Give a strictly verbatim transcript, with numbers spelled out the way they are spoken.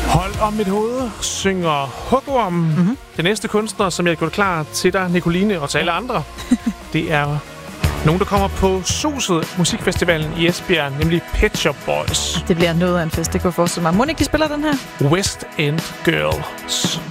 Hold om mit hoved synger Hugorm. Mm-hmm. Den næste kunstner, som jeg har gjort klar til dig, Nicoline, og til alle andre, det er nogen, der kommer på Suset Musikfestivalen i Esbjerg, nemlig Pet Shop Boys. Det bliver noget af en fest, det kunne jeg forestille mig. Må ikke de spiller den her? West End Girls.